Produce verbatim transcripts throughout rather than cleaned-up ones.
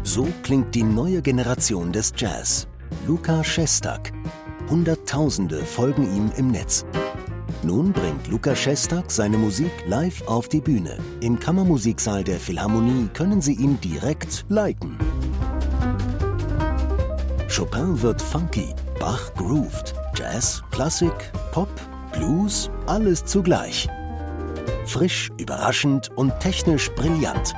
So klingt die neue Generation des Jazz. Lukas Šestak. Hunderttausende folgen ihm im Netz. Nun bringt Lukas Šestak seine Musik live auf die Bühne. Im Kammermusiksaal der Philharmonie können Sie ihn direkt liken. Chopin wird funky, Bach grooved, Jazz, Klassik, Pop, Blues, alles zugleich. Frisch, überraschend und technisch brillant.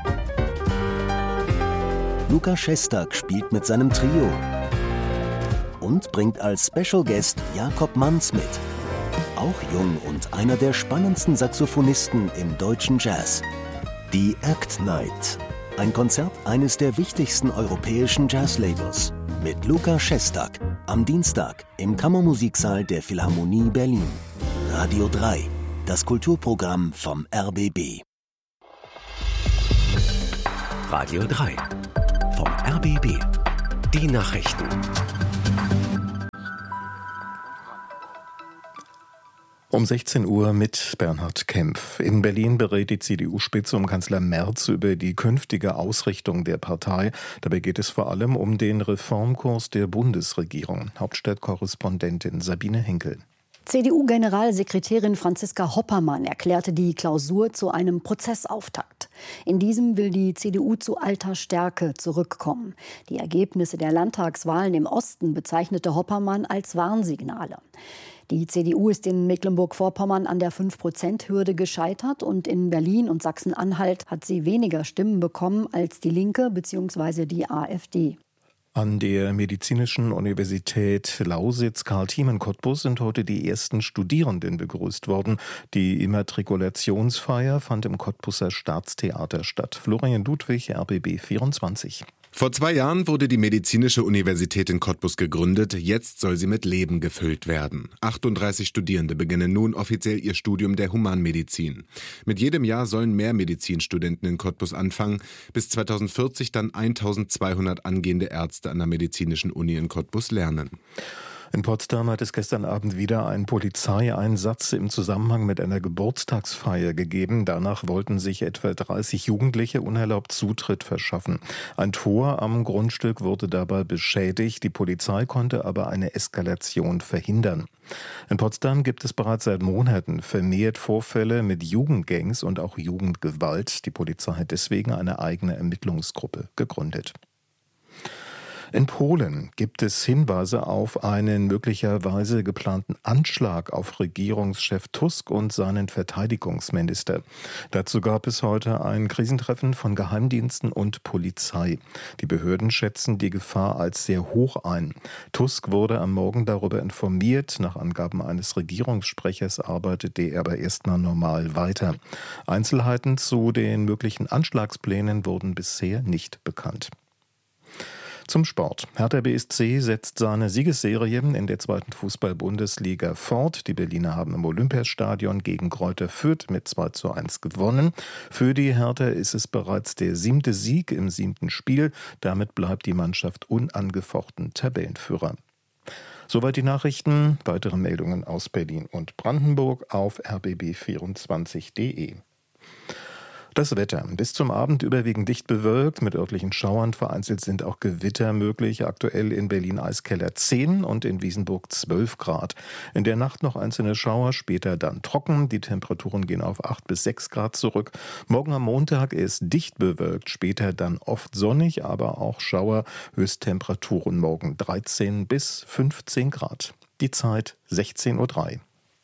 Lukas Šestak spielt mit seinem Trio und bringt als Special Guest Jakob Manz mit. Auch jung und einer der spannendsten Saxophonisten im deutschen Jazz. Die Act Night. Ein Konzert eines der wichtigsten europäischen Jazzlabels. Mit Lukas Šestak. Am Dienstag im Kammermusiksaal der Philharmonie Berlin. Radio drei. Das Kulturprogramm vom R B B. Radio drei. Vom R B B. Die Nachrichten. Um sechzehn Uhr mit Bernhard Kempf. In Berlin berät die C D U-Spitze um Kanzler Merz über die künftige Ausrichtung der Partei. Dabei geht es vor allem um den Reformkurs der Bundesregierung. Hauptstadtkorrespondentin Sabine Henkel. C D U-Generalsekretärin Franziska Hoppermann erklärte die Klausur zu einem Prozessauftakt. In diesem will die C D U zu alter Stärke zurückkommen. Die Ergebnisse der Landtagswahlen im Osten bezeichnete Hoppermann als Warnsignale. Die C D U ist in Mecklenburg-Vorpommern an der fünf Prozent Hürde gescheitert und in Berlin und Sachsen-Anhalt hat sie weniger Stimmen bekommen als die Linke bzw. die AfD. An der Medizinischen Universität Lausitz-Karl-Thiemen-Cottbus sind heute die ersten Studierenden begrüßt worden. Die Immatrikulationsfeier fand im Cottbuser Staatstheater statt. Florian Ludwig, R B B vierundzwanzig. Vor zwei Jahren wurde die Medizinische Universität in Cottbus gegründet. Jetzt soll sie mit Leben gefüllt werden. achtunddreißig Studierende beginnen nun offiziell ihr Studium der Humanmedizin. Mit jedem Jahr sollen mehr Medizinstudenten in Cottbus anfangen. Bis zweitausendvierzig dann eintausendzweihundert angehende Ärzte an der Medizinischen Uni in Cottbus lernen. In Potsdam hat es gestern Abend wieder einen Polizeieinsatz im Zusammenhang mit einer Geburtstagsfeier gegeben. Danach wollten sich etwa dreißig Jugendliche unerlaubt Zutritt verschaffen. Ein Tor am Grundstück wurde dabei beschädigt. Die Polizei konnte aber eine Eskalation verhindern. In Potsdam gibt es bereits seit Monaten vermehrt Vorfälle mit Jugendgangs und auch Jugendgewalt. Die Polizei hat deswegen eine eigene Ermittlungsgruppe gegründet. In Polen gibt es Hinweise auf einen möglicherweise geplanten Anschlag auf Regierungschef Tusk und seinen Verteidigungsminister. Dazu gab es heute ein Krisentreffen von Geheimdiensten und Polizei. Die Behörden schätzen die Gefahr als sehr hoch ein. Tusk wurde am Morgen darüber informiert. Nach Angaben eines Regierungssprechers arbeitete er aber erstmal normal weiter. Einzelheiten zu den möglichen Anschlagsplänen wurden bisher nicht bekannt. Zum Sport. Hertha B S C setzt seine Siegesserie in der zweiten Fußball-Bundesliga fort. Die Berliner haben im Olympiastadion gegen Greuther Fürth mit zwei zu eins gewonnen. Für die Hertha ist es bereits der siebte Sieg im siebten Spiel. Damit bleibt die Mannschaft unangefochten Tabellenführer. Soweit die Nachrichten. Weitere Meldungen aus Berlin und Brandenburg auf r b b vierundzwanzig punkt d e. Das Wetter. Bis zum Abend überwiegend dicht bewölkt, mit örtlichen Schauern. Vereinzelt sind auch Gewitter möglich. Aktuell in Berlin Eiskeller zehn und in Wiesenburg zwölf Grad. In der Nacht noch einzelne Schauer, später dann trocken. Die Temperaturen gehen auf acht bis sechs Grad zurück. Morgen am Montag ist dicht bewölkt, später dann oft sonnig, aber auch Schauer. Höchsttemperaturen morgen dreizehn bis fünfzehn Grad. Die Zeit sechzehn Uhr drei.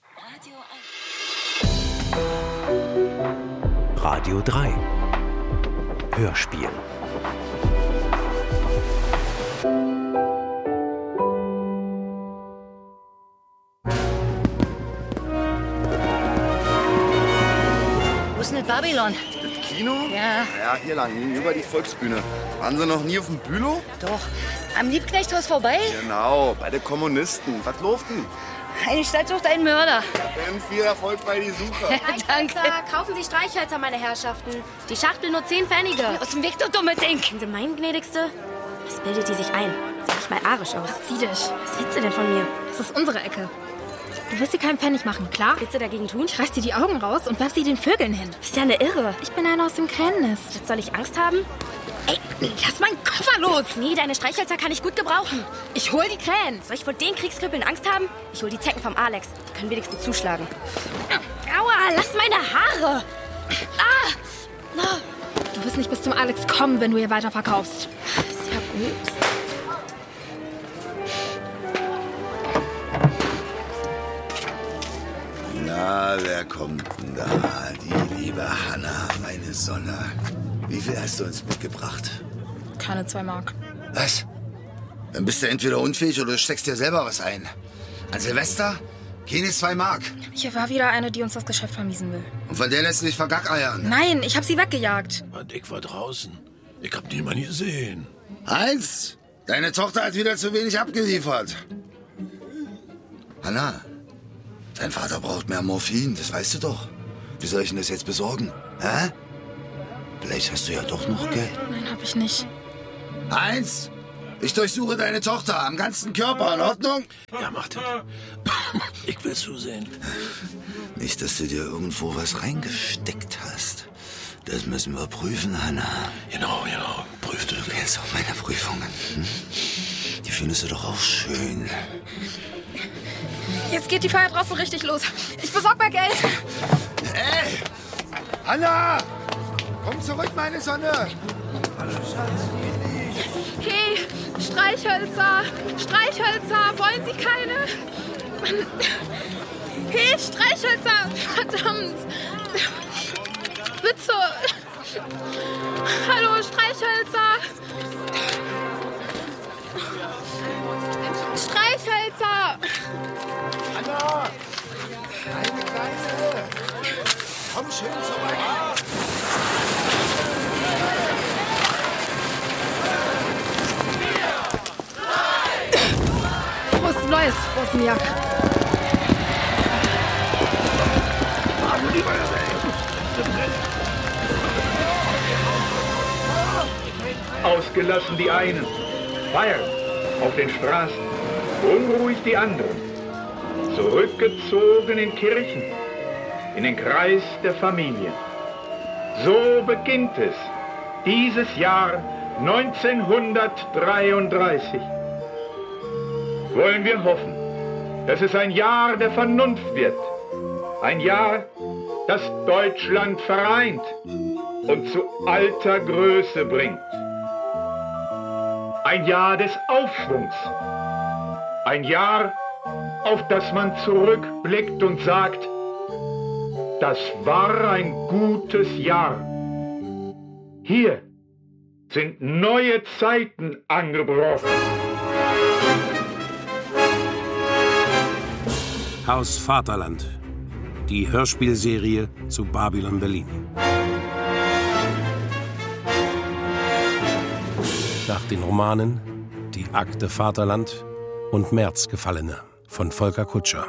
Radio drei. Hörspiel. Wo ist denn das Babylon? Das Kino? Ja. Ja, hier lang, gegenüber die Volksbühne. Waren Sie noch nie auf dem Bülow? Doch. Am Liebknechthaus vorbei? Genau, bei den Kommunisten. Was läuft denn? Eine Stadt sucht einen Mörder. Dann viel Erfolg bei die Suche. Danke. Kaufen Sie Streichhölzer, meine Herrschaften. Die Schachtel nur zehn Pfennige. Aus dem Weg, du dumme Ding. Sie meinen, gnädigste? Das bildet die sich ein. Sieht nicht mal arisch aus. Zieh dich. Was willst du denn von mir? Das ist unsere Ecke. Du wirst dir keinen Pfennig machen, klar? Was willst du dagegen tun? Ich reiß dir die Augen raus und werf sie den Vögeln hin. Bist ja eine Irre. Ich bin einer aus dem Krähennest. Jetzt soll ich Angst haben? Ey, lass meinen Koffer los! Nee, deine Streichhölzer kann ich gut gebrauchen. Ich hol die Krähen. Soll ich vor den Kriegskrippeln Angst haben? Ich hol die Zecken vom Alex. Die können wenigstens zuschlagen. Aua, lass meine Haare! Ah! Du wirst nicht bis zum Alex kommen, wenn du hier weiterverkaufst. Sehr gut. Na, wer kommt denn da? Die liebe Hanna, meine Sonne. Wie viel hast du uns mitgebracht? Keine zwei Mark. Was? Dann bist du entweder unfähig oder du steckst dir selber was ein. An Silvester? Keine zwei Mark. Hier war wieder eine, die uns das Geschäft vermiesen will. Und von der lässt du dich vergackeiern? Nein, ich hab sie weggejagt. Ich war draußen. Ich hab niemanden gesehen. Heinz, deine Tochter hat wieder zu wenig abgeliefert. Hanna, dein Vater braucht mehr Morphin, das weißt du doch. Wie soll ich denn das jetzt besorgen? Hä? Vielleicht hast du ja doch noch Geld. Nein, hab ich nicht. Heinz, ich durchsuche deine Tochter am ganzen Körper, in Ordnung? Ja, mach das. Ich will zusehen. Nicht, dass du dir irgendwo was reingesteckt hast. Das müssen wir prüfen, Hanna. Genau, genau. Prüf du. Du kennst auch meine Prüfungen. Hm? Die findest du doch auch schön. Jetzt geht die Feier draußen richtig los. Ich besorg mal Geld. Ey! Hanna! Komm zurück, meine Sonne! Hey, Streichhölzer! Streichhölzer! Wollen Sie keine? Hey, Streichhölzer! Verdammt! Bitte! Hallo, Streichhölzer! Streichhölzer! Hanna! Eine Kleine! Komm schön zurück! Frohes Neues, Wozniak. Ausgelassen die einen, feiern auf den Straßen, unruhig die anderen, zurückgezogen in Kirchen, in den Kreis der Familie. So beginnt es, dieses Jahr neunzehnhundertdreiunddreißig. Wollen wir hoffen, dass es ein Jahr der Vernunft wird, ein Jahr, das Deutschland vereint und zu alter Größe bringt. Ein Jahr des Aufschwungs, ein Jahr, auf das man zurückblickt und sagt, das war ein gutes Jahr. Hier sind neue Zeiten angebrochen. Haus Vaterland, die Hörspielserie zu Babylon Berlin. Nach den Romanen Die Akte Vaterland und Märzgefallene von Volker Kutscher.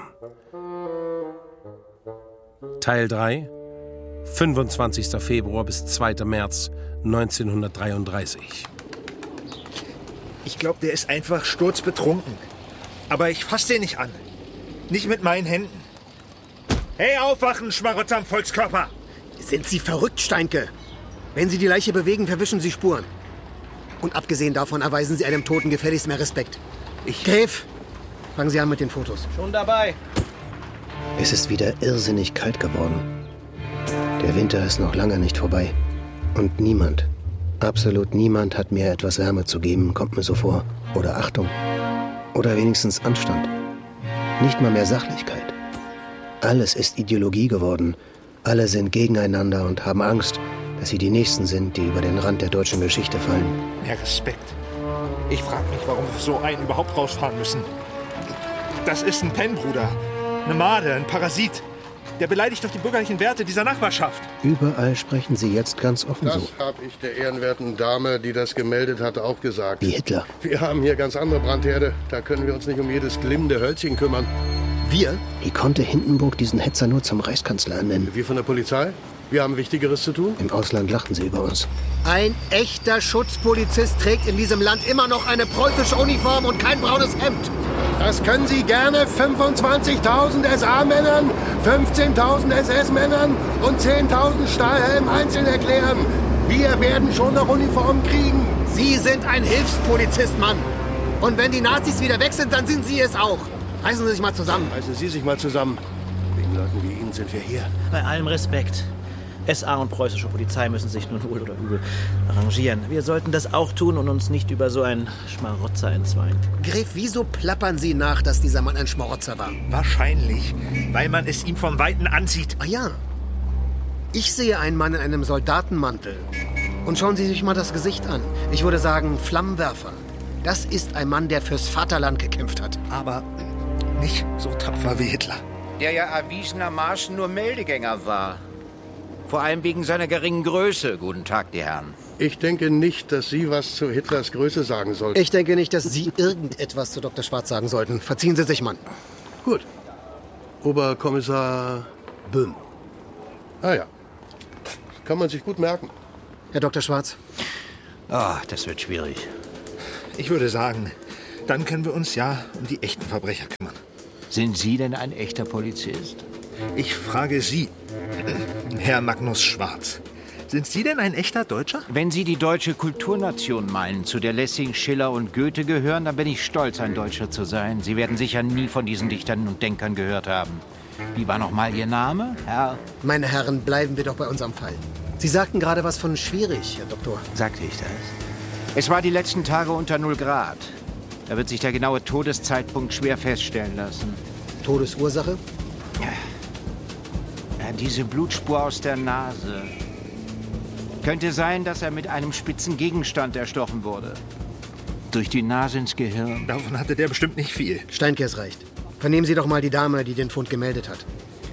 Teil drei, fünfundzwanzigster Februar bis zweiter März neunzehnhundertdreiunddreißig. Ich glaube, der ist einfach sturzbetrunken. Aber ich fass den nicht an. Nicht mit meinen Händen. Hey, aufwachen, Schmarotzer am Volkskörper! Sind Sie verrückt, Steinke? Wenn Sie die Leiche bewegen, verwischen Sie Spuren. Und abgesehen davon erweisen Sie einem Toten gefälligst mehr Respekt. Ich... Gräf, fangen Sie an mit den Fotos. Schon dabei. Es ist wieder irrsinnig kalt geworden. Der Winter ist noch lange nicht vorbei. Und niemand, absolut niemand hat mir etwas Wärme zu geben, kommt mir so vor. Oder Achtung. Oder wenigstens Anstand. Nicht mal mehr Sachlichkeit. Alles ist Ideologie geworden. Alle sind gegeneinander und haben Angst, dass sie die Nächsten sind, die über den Rand der deutschen Geschichte fallen. Mehr Respekt. Ich frage mich, warum wir so einen überhaupt rausfahren müssen. Das ist ein Pennbruder. Eine Made, ein Parasit. Der beleidigt doch die bürgerlichen Werte dieser Nachbarschaft. Überall sprechen sie jetzt ganz offen das so. Das habe ich der ehrenwerten Dame, die das gemeldet hat, auch gesagt. Wie Hitler. Wir haben hier ganz andere Brandherde. Da können wir uns nicht um jedes glimmende Hölzchen kümmern. Wir? Wie konnte Hindenburg diesen Hetzer nur zum Reichskanzler ernennen? Wir von der Polizei? Wir haben Wichtigeres zu tun? Im Ausland lachten sie über uns. Ein echter Schutzpolizist trägt in diesem Land immer noch eine preußische Uniform und kein braunes Hemd. Das können Sie gerne fünfundzwanzigtausend S A-Männern, fünfzehntausend S S-Männern und zehntausend Stahlhelmen einzeln erklären. Wir werden schon noch Uniform kriegen. Sie sind ein Hilfspolizist, Mann. Und wenn die Nazis wieder weg sind, dann sind Sie es auch. Reißen Sie sich mal zusammen. Reißen Sie sich mal zusammen. Wegen Leuten wie Ihnen sind wir hier. Bei allem Respekt. S A und preußische Polizei müssen sich nun wohl oder übel arrangieren. Wir sollten das auch tun und uns nicht über so einen Schmarotzer entzweien. Gräf, wieso plappern Sie nach, dass dieser Mann ein Schmarotzer war? Wahrscheinlich, weil man es ihm vom Weiten ansieht. Ah ja. Ich sehe einen Mann in einem Soldatenmantel. Und schauen Sie sich mal das Gesicht an. Ich würde sagen, Flammenwerfer. Das ist ein Mann, der fürs Vaterland gekämpft hat. Aber nicht so tapfer wie Hitler. Der ja erwiesenermaßen nur Meldegänger war. Vor allem wegen seiner geringen Größe. Guten Tag, die Herren. Ich denke nicht, dass Sie was zu Hitlers Größe sagen sollten. Ich denke nicht, dass Sie irgendetwas zu Doktor Schwarz sagen sollten. Verziehen Sie sich, Mann. Gut. Oberkommissar Böhm. Ah ja. Kann man sich gut merken. Herr Doktor Schwarz. Ah, das wird schwierig. Ich würde sagen, dann können wir uns ja um die echten Verbrecher kümmern. Sind Sie denn ein echter Polizist? Ich frage Sie, Herr Magnus Schwarz. Sind Sie denn ein echter Deutscher? Wenn Sie die deutsche Kulturnation meinen, zu der Lessing, Schiller und Goethe gehören, dann bin ich stolz, ein Deutscher zu sein. Sie werden sicher nie von diesen Dichtern und Denkern gehört haben. Wie war noch mal Ihr Name, Herr? Meine Herren, bleiben wir doch bei unserem Fall. Sie sagten gerade was von schwierig, Herr Doktor. Sagte ich das? Es war die letzten Tage unter null Grad. Da wird sich der genaue Todeszeitpunkt schwer feststellen lassen. Todesursache? Ja. Ja, diese Blutspur aus der Nase. Könnte sein, dass er mit einem spitzen Gegenstand erstochen wurde. Durch die Nase ins Gehirn. Davon hatte der bestimmt nicht viel. Steinkers reicht. Vernehmen Sie doch mal die Dame, die den Fund gemeldet hat.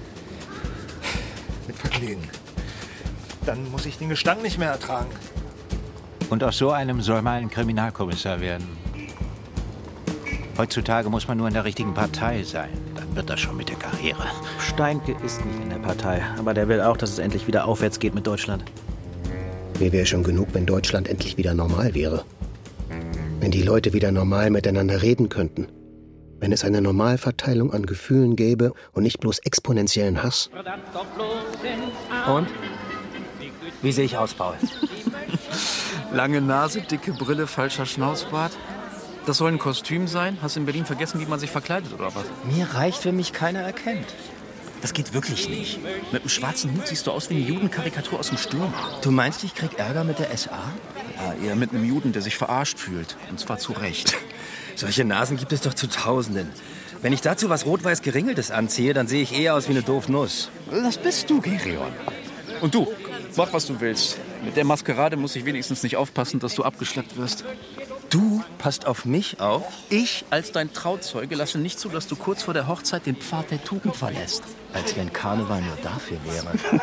Mit Vergnügen. Dann muss ich den Gestank nicht mehr ertragen. Und aus so einem soll mal ein Kriminalkommissar werden. Heutzutage muss man nur in der richtigen Partei sein. Dann wird das schon mit der Karriere. Steinke ist nicht in der Partei, aber der will auch, dass es endlich wieder aufwärts geht mit Deutschland. Mir wäre schon genug, wenn Deutschland endlich wieder normal wäre. Wenn die Leute wieder normal miteinander reden könnten. Wenn es eine Normalverteilung an Gefühlen gäbe und nicht bloß exponentiellen Hass. Und? Wie sehe ich aus, Paul? Lange Nase, dicke Brille, falscher Schnauzbart. Das soll ein Kostüm sein? Hast du in Berlin vergessen, wie man sich verkleidet oder was? Mir reicht, wenn mich keiner erkennt. Das geht wirklich nicht. Mit einem schwarzen Hut siehst du aus wie eine Judenkarikatur aus dem Sturm. Du meinst, ich krieg Ärger mit der S A? Ja, eher mit einem Juden, der sich verarscht fühlt. Und zwar zu Recht. Solche Nasen gibt es doch zu Tausenden. Wenn ich dazu was rot-weiß Geringeltes anziehe, dann sehe ich eher aus wie eine Doofnuss. Das bist du, Gerion. Und du, mach, was du willst. Mit der Maskerade muss ich wenigstens nicht aufpassen, dass du abgeschleppt wirst. Du passt auf mich auf? Ich, als dein Trauzeuge, lasse nicht zu, dass du kurz vor der Hochzeit den Pfad der Tugend verlässt. Als wenn Karneval nur dafür wäre.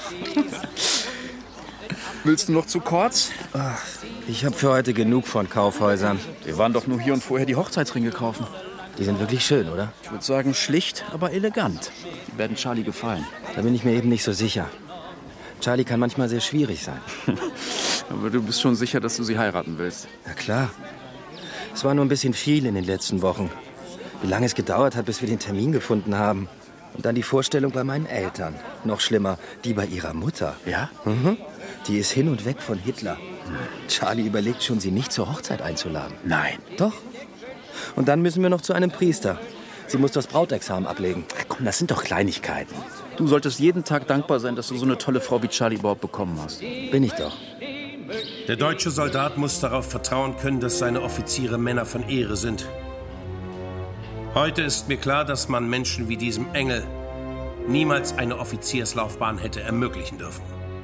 Willst du noch zu Kortz? Ach, ich habe für heute genug von Kaufhäusern. Wir waren doch nur hier und vorher die Hochzeitsringe kaufen. Die sind wirklich schön, oder? Ich würde sagen, schlicht, aber elegant. Die werden Charlie gefallen. Da bin ich mir eben nicht so sicher. Charlie kann manchmal sehr schwierig sein. Aber du bist schon sicher, dass du sie heiraten willst? Na klar. Es war nur ein bisschen viel in den letzten Wochen. Wie lange es gedauert hat, bis wir den Termin gefunden haben. Und dann die Vorstellung bei meinen Eltern. Noch schlimmer, die bei ihrer Mutter. Ja? Mhm. Die ist hin und weg von Hitler. Charlie überlegt schon, sie nicht zur Hochzeit einzuladen. Nein. Doch. Und dann müssen wir noch zu einem Priester. Sie muss das Brautexamen ablegen. Ach komm, das sind doch Kleinigkeiten. Du solltest jeden Tag dankbar sein, dass du so eine tolle Frau wie Charlie überhaupt bekommen hast. Bin ich doch. Der deutsche Soldat muss darauf vertrauen können, dass seine Offiziere Männer von Ehre sind. Heute ist mir klar, dass man Menschen wie diesem Engel niemals eine Offizierslaufbahn hätte ermöglichen dürfen.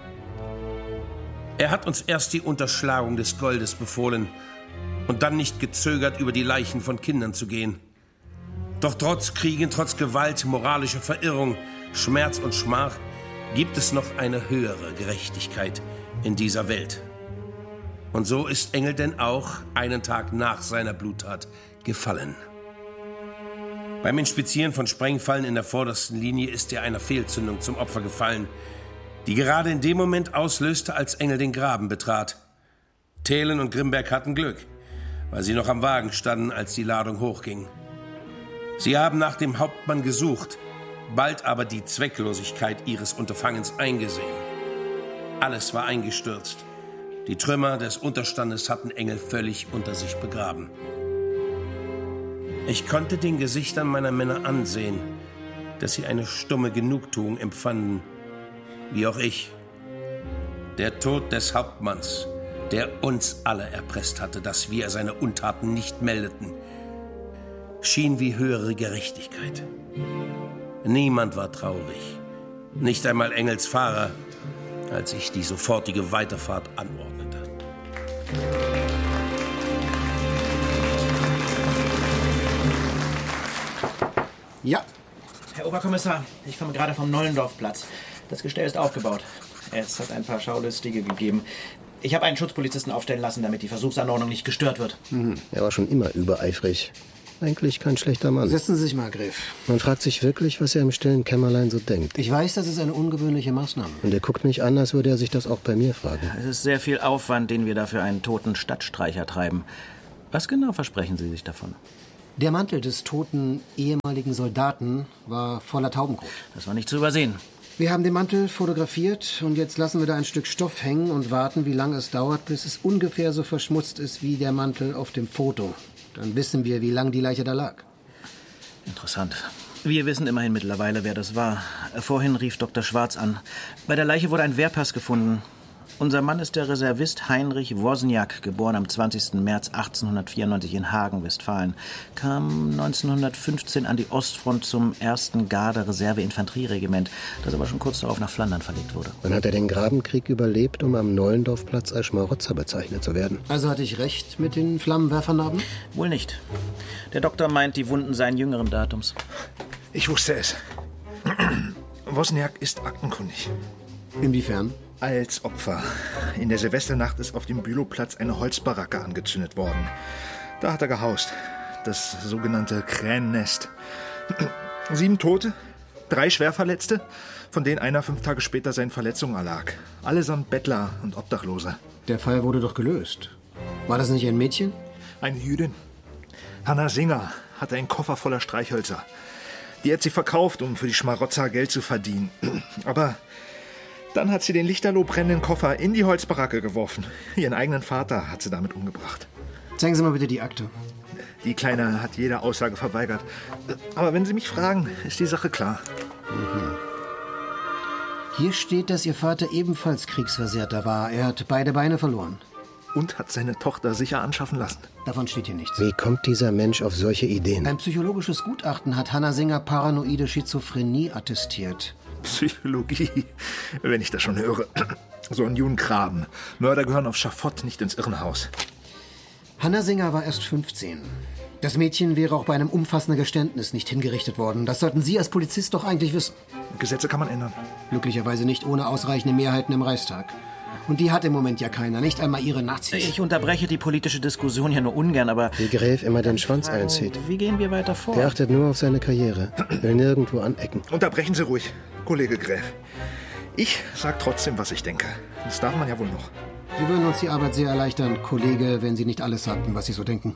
Er hat uns erst die Unterschlagung des Goldes befohlen und dann nicht gezögert, über die Leichen von Kindern zu gehen. Doch trotz Kriegen, trotz Gewalt, moralischer Verirrung, Schmerz und Schmach gibt es noch eine höhere Gerechtigkeit in dieser Welt. Und so ist Engel denn auch einen Tag nach seiner Bluttat gefallen. Beim Inspizieren von Sprengfallen in der vordersten Linie ist er einer Fehlzündung zum Opfer gefallen, die gerade in dem Moment auslöste, als Engel den Graben betrat. Thelen und Grimberg hatten Glück, weil sie noch am Wagen standen, als die Ladung hochging. Sie haben nach dem Hauptmann gesucht, bald aber die Zwecklosigkeit ihres Unterfangens eingesehen. Alles war eingestürzt. Die Trümmer des Unterstandes hatten Engel völlig unter sich begraben. Ich konnte den Gesichtern meiner Männer ansehen, dass sie eine stumme Genugtuung empfanden, wie auch ich. Der Tod des Hauptmanns, der uns alle erpresst hatte, dass wir seine Untaten nicht meldeten, schien wie höhere Gerechtigkeit. Niemand war traurig, nicht einmal Engels Fahrer, als ich die sofortige Weiterfahrt anordnete. Ja. Herr Oberkommissar, ich komme gerade vom Nollendorfplatz. Das Gestell ist aufgebaut. Es hat ein paar Schaulustige gegeben. Ich habe einen Schutzpolizisten aufstellen lassen, damit die Versuchsanordnung nicht gestört wird. Mhm. Er war schon immer übereifrig. Eigentlich kein schlechter Mann. Setzen Sie sich mal, Greff. Man fragt sich wirklich, was er im stillen Kämmerlein so denkt. Ich weiß, das ist eine ungewöhnliche Maßnahme. Und er guckt mich an, als würde er sich das auch bei mir fragen. Es ist sehr viel Aufwand, den wir da für einen toten Stadtstreicher treiben. Was genau versprechen Sie sich davon? Der Mantel des toten ehemaligen Soldaten war voller Taubenkot. Das war nicht zu übersehen. Wir haben den Mantel fotografiert und jetzt lassen wir da ein Stück Stoff hängen und warten, wie lange es dauert, bis es ungefähr so verschmutzt ist wie der Mantel auf dem Foto. Dann wissen wir, wie lange die Leiche da lag. Interessant. Wir wissen immerhin mittlerweile, wer das war. Vorhin rief Doktor Schwarz an. Bei der Leiche wurde ein Wehrpass gefunden. Unser Mann ist der Reservist Heinrich Wozniak, geboren am zwanzigsten März achtzehnhundertvierundneunzig in Hagen, Westfalen. Kam neunzehnhundertfünfzehn an die Ostfront zum ersten Garde-Reserve-Infanterieregiment, das aber schon kurz darauf nach Flandern verlegt wurde. Wann hat er den Grabenkrieg überlebt, um am Nollendorfplatz als Schmarotzer bezeichnet zu werden? Also hatte ich recht mit den Flammenwerfernarben? Wohl nicht. Der Doktor meint, die Wunden seien jüngeren Datums. Ich wusste es. Wozniak ist aktenkundig. Inwiefern? Als Opfer. In der Silvesternacht ist auf dem Bülowplatz eine Holzbaracke angezündet worden. Da hat er gehaust. Das sogenannte Kränennest. Sieben Tote, drei Schwerverletzte, von denen einer fünf Tage später seinen Verletzungen erlag. Allesamt Bettler und Obdachlose. Der Fall wurde doch gelöst. War das nicht ein Mädchen? Eine Jüdin. Hanna Singer hatte einen Koffer voller Streichhölzer. Die hat sie verkauft, um für die Schmarotzer Geld zu verdienen. Aber dann hat sie den lichterloh brennenden Koffer in die Holzbaracke geworfen. Ihren eigenen Vater hat sie damit umgebracht. Zeigen Sie mal bitte die Akte. Die Kleine hat jede Aussage verweigert. Aber wenn Sie mich fragen, ist die Sache klar. Mhm. Hier steht, dass Ihr Vater ebenfalls Kriegsversehrter war. Er hat beide Beine verloren. Und hat seine Tochter sicher anschaffen lassen. Davon steht hier nichts. Wie kommt dieser Mensch auf solche Ideen? Ein psychologisches Gutachten hat Hanna Singer paranoide Schizophrenie attestiert. Psychologie, wenn ich das schon höre. So ein Judenkram. Mörder gehören auf Schafott, nicht ins Irrenhaus. Hanna Singer war erst fünfzehn. Das Mädchen wäre auch bei einem umfassenden Geständnis nicht hingerichtet worden. Das sollten Sie als Polizist doch eigentlich wissen. Gesetze kann man ändern. Glücklicherweise nicht ohne ausreichende Mehrheiten im Reichstag. Und die hat im Moment ja keiner, nicht einmal Ihre Nazis. Ich unterbreche die politische Diskussion ja nur ungern, aber... Wie Gräf immer den Schwanz einzieht. Wie gehen wir weiter vor? Der achtet nur auf seine Karriere, will nirgendwo anecken. Unterbrechen Sie ruhig, Kollege Gräf. Ich sag trotzdem, was ich denke. Das darf man ja wohl noch. Sie würden uns die Arbeit sehr erleichtern, Kollege, wenn Sie nicht alles sagten, was Sie so denken.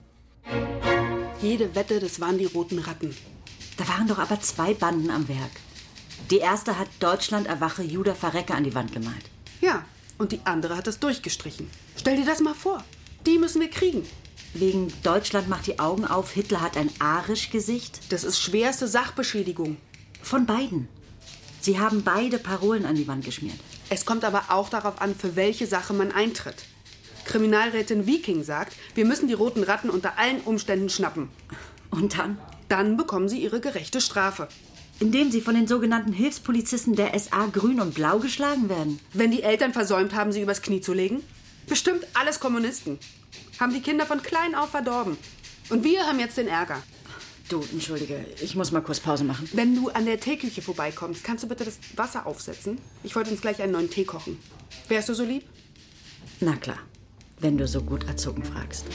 Jede Wette, das waren die Roten Ratten. Da waren doch aber zwei Banden am Werk. Die erste hat Deutschland erwache, Juda verrecke an die Wand gemalt. Ja, und die andere hat es durchgestrichen. Stell dir das mal vor. Die müssen wir kriegen. Wegen Deutschland macht die Augen auf, Hitler hat ein Arisch-Gesicht. Das ist schwerste Sachbeschädigung. Von beiden. Sie haben beide Parolen an die Wand geschmiert. Es kommt aber auch darauf an, für welche Sache man eintritt. Kriminalrätin Viking sagt, wir müssen die Roten Ratten unter allen Umständen schnappen. Und dann? Dann bekommen sie ihre gerechte Strafe. Indem sie von den sogenannten Hilfspolizisten der S A grün und blau geschlagen werden. Wenn die Eltern versäumt haben, sie übers Knie zu legen? Bestimmt alles Kommunisten. Haben die Kinder von klein auf verdorben. Und wir haben jetzt den Ärger. Du, entschuldige, ich muss mal kurz Pause machen. Wenn du an der Teeküche vorbeikommst, kannst du bitte das Wasser aufsetzen? Ich wollte uns gleich einen neuen Tee kochen. Wärst du so lieb? Na klar, wenn du so gut erzogen fragst.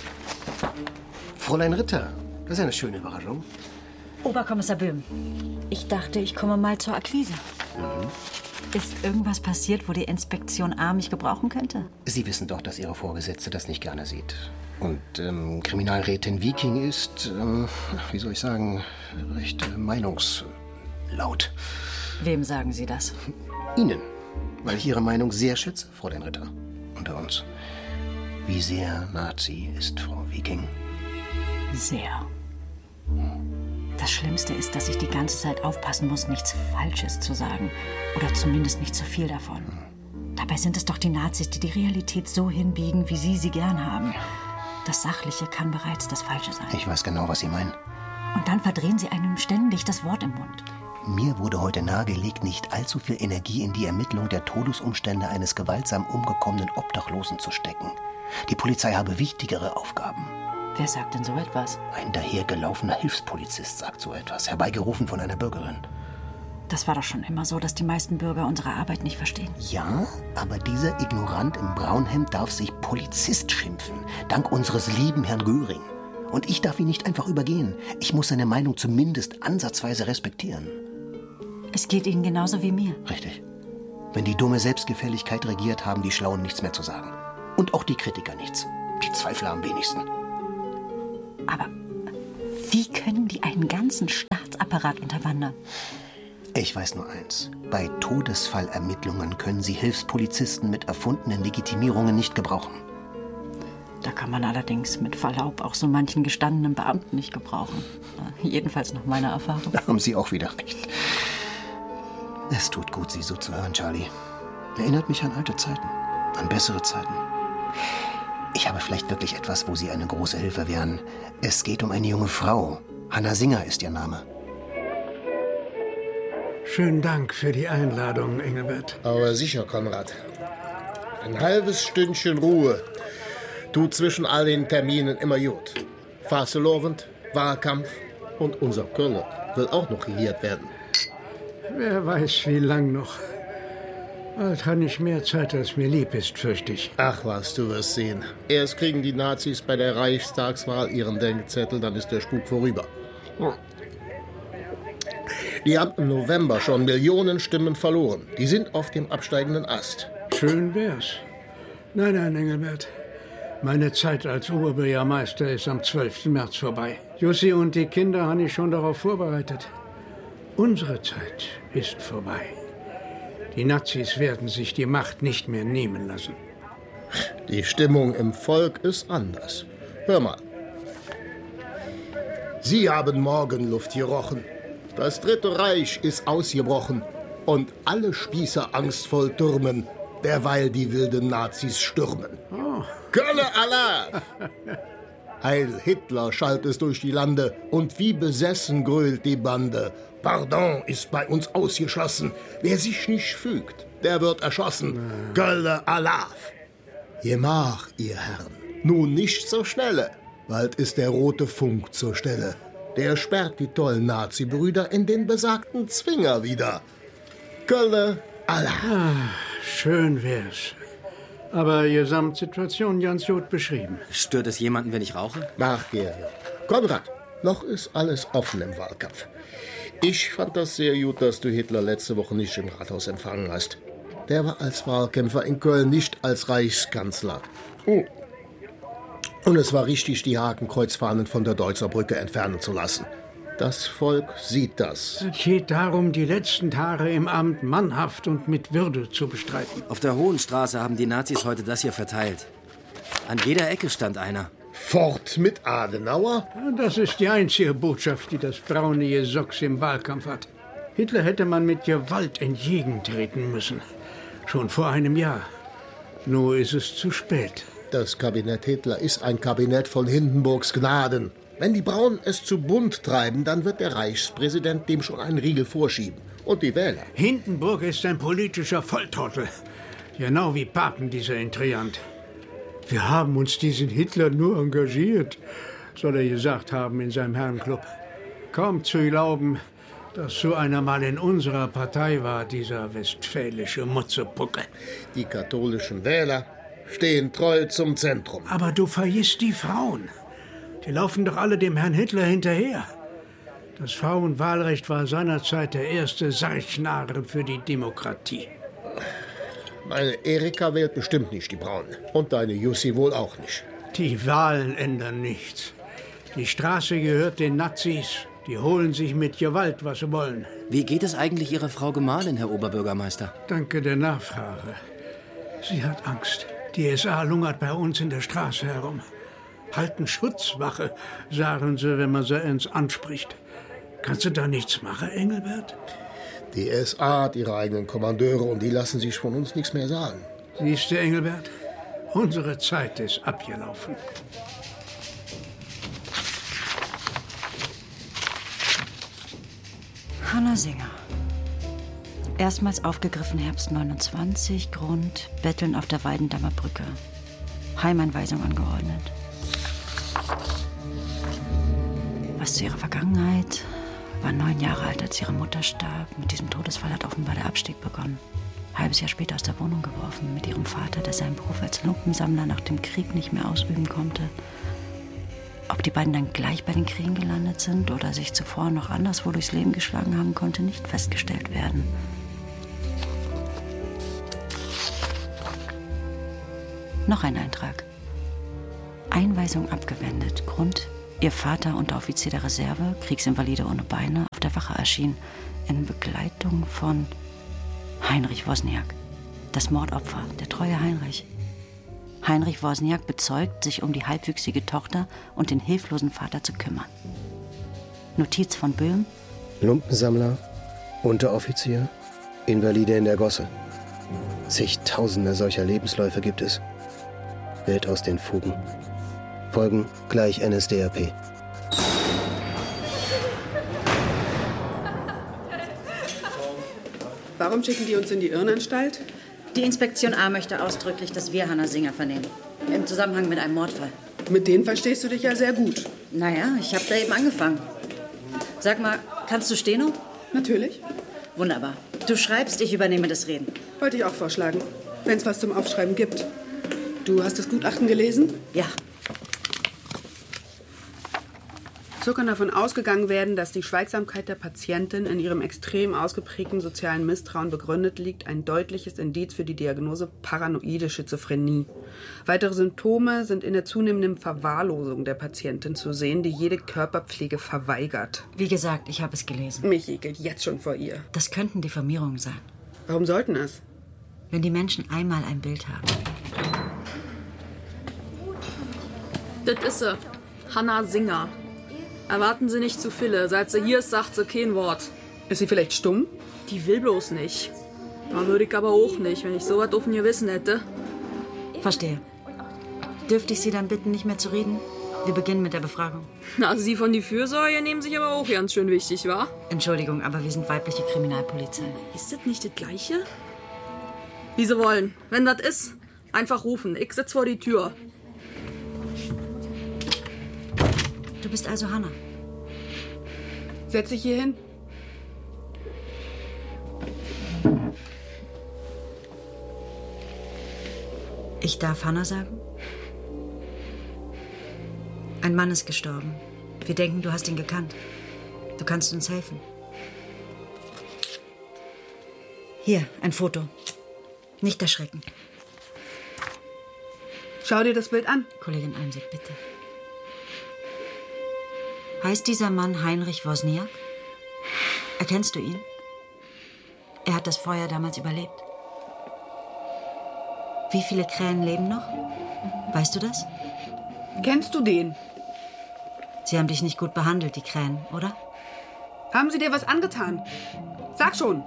Fräulein Ritter, das ist eine schöne Überraschung. Oberkommissar Böhm, ich dachte, ich komme mal zur Akquise. Mhm. Ist irgendwas passiert, wo die Inspektion A mich gebrauchen könnte? Sie wissen doch, dass Ihre Vorgesetzte das nicht gerne sieht. Und ähm, Kriminalrätin Viking ist, ähm, wie soll ich sagen, recht äh, meinungslaut. Wem sagen Sie das? Ihnen, weil ich Ihre Meinung sehr schätze, Fräulein Ritter. unter uns. Wie sehr Nazi ist Frau Wiking? Sehr. Das Schlimmste ist, dass ich die ganze Zeit aufpassen muss, nichts Falsches zu sagen. Oder zumindest nicht zu viel davon. Dabei sind es doch die Nazis, die die Realität so hinbiegen, wie sie sie gern haben. Das Sachliche kann bereits das Falsche sein. Ich weiß genau, was Sie meinen. Und dann verdrehen sie einem ständig das Wort im Mund. Mir wurde heute nahegelegt, nicht allzu viel Energie in die Ermittlung der Todesumstände eines gewaltsam umgekommenen Obdachlosen zu stecken. Die Polizei habe wichtigere Aufgaben. Wer sagt denn so etwas? Ein dahergelaufener Hilfspolizist sagt so etwas, herbeigerufen von einer Bürgerin. Das war doch schon immer so, dass die meisten Bürger unsere Arbeit nicht verstehen. Ja, aber dieser Ignorant im Braunhemd darf sich Polizist schimpfen, dank unseres lieben Herrn Göring. Und ich darf ihn nicht einfach übergehen. Ich muss seine Meinung zumindest ansatzweise respektieren. Es geht Ihnen genauso wie mir. Richtig. Wenn die dumme Selbstgefälligkeit regiert, haben die Schlauen nichts mehr zu sagen. Und auch die Kritiker nichts. Die Zweifler am wenigsten. Aber wie können die einen ganzen Staatsapparat unterwandern? Ich weiß nur eins. Bei Todesfallermittlungen können sie Hilfspolizisten mit erfundenen Legitimierungen nicht gebrauchen. Da kann man allerdings mit Verlaub auch so manchen gestandenen Beamten nicht gebrauchen. Jedenfalls nach meiner Erfahrung. Da haben Sie auch wieder recht. Es tut gut, Sie so zu hören, Charlie. Erinnert mich an alte Zeiten, an bessere Zeiten. Ich habe vielleicht wirklich etwas, wo Sie eine große Hilfe wären. Es geht um eine junge Frau. Hanna Singer ist ihr Name. Schönen Dank für die Einladung, Engelbert. Aber sicher, Konrad. Ein halbes Stündchen Ruhe tut zwischen all den Terminen immer gut. Fastelovend, Wahlkampf und unser Köller will auch noch regiert werden. Wer weiß, wie lang noch. Bald hat nicht mehr Zeit, als mir lieb ist, fürchte ich. Ach was, du wirst sehen. Erst kriegen die Nazis bei der Reichstagswahl ihren Denkzettel, dann ist der Spuk vorüber. Die haben im November schon Millionen Stimmen verloren. Die sind auf dem absteigenden Ast. Schön wär's. Nein, nein, Engelbert. Meine Zeit als Oberbürgermeister ist am zwölften März vorbei. Jussi und die Kinder habe ich schon darauf vorbereitet. Unsere Zeit ist vorbei. Die Nazis werden sich die Macht nicht mehr nehmen lassen. Die Stimmung im Volk ist anders. Hör mal. Sie haben Morgenluft gerochen. Das Dritte Reich ist ausgebrochen. Und alle Spießer angstvoll türmen, derweil die wilden Nazis stürmen. Oh. Kölle Allah! Heil Hitler schallt es durch die Lande und wie besessen grölt die Bande. Pardon ist bei uns ausgeschossen. Wer sich nicht fügt, der wird erschossen. Kölle Allah! Gemach, ihr Herren, nun nicht so schnelle. Bald ist der rote Funk zur Stelle. Der sperrt die tollen Nazi-Brüder in den besagten Zwinger wieder. Kölle Allah! Ah, schön wär's. Aber Gesamtsituation ganz gut beschrieben. Stört es jemanden, wenn ich rauche? Mach, Georg. Konrad, noch ist alles offen im Wahlkampf. Ich fand das sehr gut, dass du Hitler letzte Woche nicht im Rathaus empfangen hast. Der war als Wahlkämpfer in Köln, nicht als Reichskanzler. Oh. Und es war richtig, die Hakenkreuzfahnen von der Deutzer Brücke entfernen zu lassen. Das Volk sieht das. Es geht darum, die letzten Tage im Amt mannhaft und mit Würde zu bestreiten. Auf der Hohen Straße haben die Nazis heute das hier verteilt. An jeder Ecke stand einer. Fort mit Adenauer? Das ist die einzige Botschaft, die das braune Gesocks im Wahlkampf hat. Hitler hätte man mit Gewalt entgegentreten müssen. Schon vor einem Jahr. Nur ist es zu spät. Das Kabinett Hitler ist ein Kabinett von Hindenburgs Gnaden. Wenn die Braunen es zu bunt treiben, dann wird der Reichspräsident dem schon einen Riegel vorschieben. Und die Wähler. Hindenburg ist ein politischer Volltrottel. Genau wie Papen, dieser Intriant. Wir haben uns diesen Hitler nur engagiert, soll er gesagt haben in seinem Herrenclub. Kaum zu glauben, dass so einer mal in unserer Partei war, dieser westfälische Mutzepucke. Die katholischen Wähler stehen treu zum Zentrum. Aber du vergisst die Frauen. Die laufen doch alle dem Herrn Hitler hinterher. Das Frauenwahlrecht war seinerzeit der erste Sargnagel für die Demokratie. Meine Erika wählt bestimmt nicht die Braunen. Und deine Jussi wohl auch nicht. Die Wahlen ändern nichts. Die Straße gehört den Nazis. Die holen sich mit Gewalt, was sie wollen. Wie geht es eigentlich Ihrer Frau Gemahlin, Herr Oberbürgermeister? Danke der Nachfrage. Sie hat Angst. Die S A lungert bei uns in der Straße herum. Halten Schutzwache, sagen sie, wenn man sie uns anspricht. Kannst du da nichts machen, Engelbert? Die S A hat ihre eigenen Kommandeure und die lassen sich von uns nichts mehr sagen. Siehst du, Engelbert? Unsere Zeit ist abgelaufen. Hanna Singer. Erstmals aufgegriffen Herbst neunundzwanzig, Grund Betteln auf der Weidendammer Brücke. Heimeinweisung angeordnet. Was zu ihrer Vergangenheit. War neun Jahre alt, als ihre Mutter starb. Mit diesem Todesfall hat offenbar der Abstieg begonnen. Halbes Jahr später aus der Wohnung geworfen. Mit ihrem Vater, der seinen Beruf als Lumpensammler nach dem Krieg nicht mehr ausüben konnte. Ob die beiden dann gleich bei den Kriegen gelandet sind oder sich zuvor noch anderswo durchs Leben geschlagen haben, konnte nicht festgestellt werden. Noch ein Eintrag. Einweisung abgewendet. Grund: Ihr Vater, Unteroffizier der Reserve, Kriegsinvalide ohne Beine, auf der Wache erschien, in Begleitung von Heinrich Wozniak. Das Mordopfer, der treue Heinrich. Heinrich Wozniak bezeugt, sich um die halbwüchsige Tochter und den hilflosen Vater zu kümmern. Notiz von Böhm: Lumpensammler, Unteroffizier, Invalide in der Gosse. Zigtausende solcher Lebensläufe gibt es. Welt aus den Fugen. Folgen gleich N S D A P. Warum schicken die uns in die Irrenanstalt? Die Inspektion A möchte ausdrücklich, dass wir Hanna Singer vernehmen. Im Zusammenhang mit einem Mordfall. Mit denen verstehst du dich ja sehr gut. Naja, ich habe da eben angefangen. Sag mal, kannst du Steno? Natürlich. Wunderbar. Du schreibst, ich übernehme das Reden. Wollte ich auch vorschlagen, wenn es was zum Aufschreiben gibt. Du hast das Gutachten gelesen? Ja. So kann davon ausgegangen werden, dass die Schweigsamkeit der Patientin in ihrem extrem ausgeprägten sozialen Misstrauen begründet liegt, ein deutliches Indiz für die Diagnose paranoide Schizophrenie. Weitere Symptome sind in der zunehmenden Verwahrlosung der Patientin zu sehen, die jede Körperpflege verweigert. Wie gesagt, ich habe es gelesen. Mich ekelt jetzt schon vor ihr. Das könnten Diffamierungen sein. Warum sollten es? Wenn die Menschen einmal ein Bild haben. Das ist sie. Hanna Singer. Erwarten Sie nicht zu viele. Seit sie hier ist, sagt sie kein Wort. Ist sie vielleicht stumm? Die will bloß nicht. Da würde ich aber auch nicht, wenn ich so was offen gewissen hätte. Verstehe. Dürfte ich Sie dann bitten, nicht mehr zu reden? Wir beginnen mit der Befragung. Na, Sie von die Fürsorge nehmen sich aber auch ganz schön wichtig, wa? Entschuldigung, aber wir sind weibliche Kriminalpolizei. Ist das nicht das Gleiche? Wie Sie wollen. Wenn das ist, einfach rufen. Ich sitz vor die Tür. Du bist also Hanna. Setz dich hier hin. Ich darf Hanna sagen? Ein Mann ist gestorben. Wir denken, du hast ihn gekannt. Du kannst uns helfen. Hier, ein Foto. Nicht erschrecken. Schau dir das Bild an. Kollegin Almsig, bitte. Heißt dieser Mann Heinrich Wozniak? Erkennst du ihn? Er hat das Feuer damals überlebt. Wie viele Krähen leben noch? Weißt du das? Kennst du den? Sie haben dich nicht gut behandelt, die Krähen, oder? Haben sie dir was angetan? Sag schon.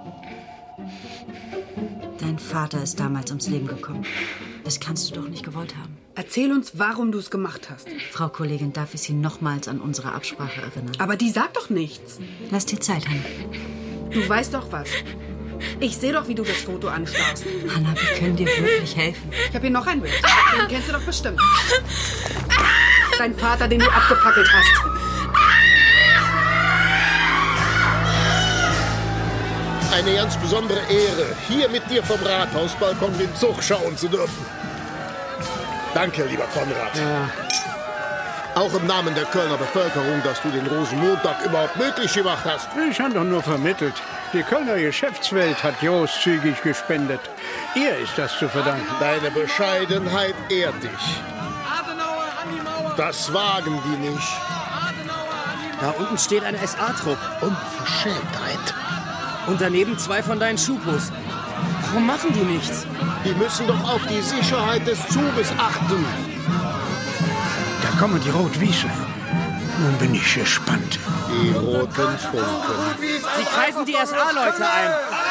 Dein Vater ist damals ums Leben gekommen. Das kannst du doch nicht gewollt haben. Erzähl uns, warum du es gemacht hast. Frau Kollegin, darf ich Sie nochmals an unsere Absprache erinnern? Aber die sagt doch nichts. Lass dir Zeit, Hanna. Du weißt doch was. Ich sehe doch, wie du das Foto anstarrst. Hanna, wir können dir wirklich helfen. Ich habe hier noch ein Bild. Den kennst du doch bestimmt. Dein Vater, den du abgefackelt hast. Eine ganz besondere Ehre, hier mit dir vom Rathausbalkon den Zug schauen zu dürfen. Danke, lieber Konrad. Ja. Auch im Namen der Kölner Bevölkerung, dass du den Rosenmontag überhaupt möglich gemacht hast. Ich habe doch nur vermittelt. Die Kölner Geschäftswelt hat großzügig gespendet. Ihr ist das zu verdanken. Deine Bescheidenheit ehrt dich. Das wagen die nicht. Da unten steht ein S A-Trupp. Unverschämtheit. Und daneben zwei von deinen Schupos. Warum machen die nichts? Die müssen doch auf die Sicherheit des Zuges achten. Da kommen die Rotwiese. Nun bin ich gespannt. Die roten Funken. Sie kreisen die S A-Leute ein.